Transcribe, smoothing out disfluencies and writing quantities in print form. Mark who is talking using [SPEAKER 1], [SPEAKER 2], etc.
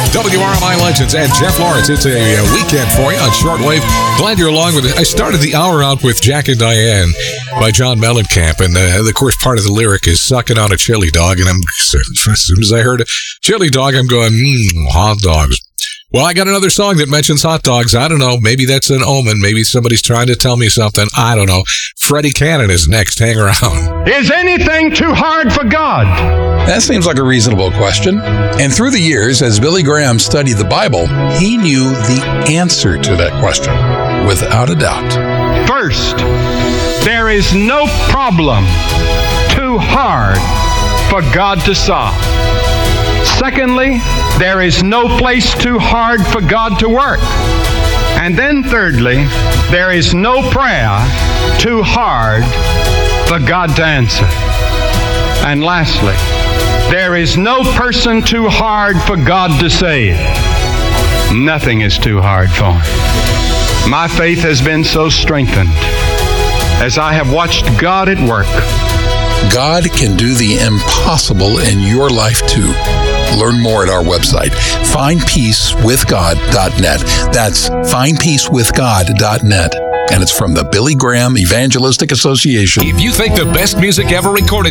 [SPEAKER 1] WRMI Legends and Jeff Lawrence. It's a weekend for you on shortwave. Glad you're along with it. I started the hour out with Jack and Diane by John Mellencamp, and of course part of the lyric is sucking on a chili dog, and as soon as I heard a chili dog, I'm going, hot dogs. Well, I got another song that mentions hot dogs. I don't know. Maybe that's an omen. Maybe somebody's trying to tell me something. I don't know. Freddie Cannon is next. Hang around.
[SPEAKER 2] Is anything too hard for God?
[SPEAKER 3] That seems like a reasonable question. And through the years, as Billy Graham studied the Bible, he knew the answer to that question, without a doubt.
[SPEAKER 2] First, there is no problem too hard for God to solve. Secondly, there is no place too hard for God to work. And then thirdly, there is no prayer too hard for God to answer. And lastly, there is no person too hard for God to save. Nothing is too hard for Him. My faith has been so strengthened as I have watched God at work.
[SPEAKER 3] God can do the impossible in your life too. Learn more at our website, findpeacewithgod.net. That's findpeacewithgod.net. And it's from the Billy Graham Evangelistic Association.
[SPEAKER 1] If you think the best music ever recorded